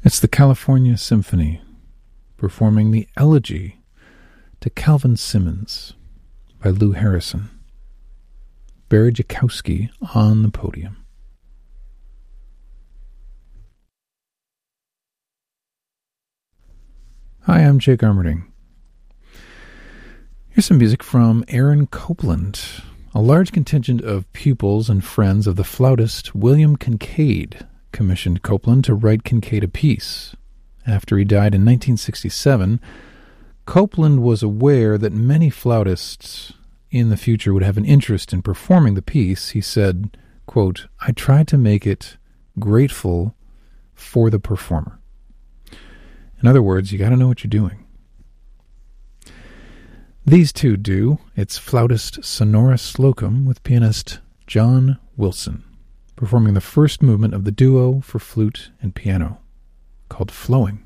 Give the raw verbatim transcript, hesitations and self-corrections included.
It's the California Symphony, performing the Elegy to Calvin Simmons by Lou Harrison. Barry Jakowski on the podium. Hi, I'm Jake Armerding. Here's some music from Aaron Copland. A large contingent of pupils and friends of the flautist William Kincaid commissioned Copland to write Kincaid a piece. After he died in nineteen sixty-seven, Copland was aware that many flautists in the future would have an interest in performing the piece. He said, quote, "I tried to make it grateful for the performer." In other words, you got to know what you're doing. These two do. It's flautist Sonora Slocum with pianist John Wilson, performing the first movement of the duo for flute and piano, called Flowing.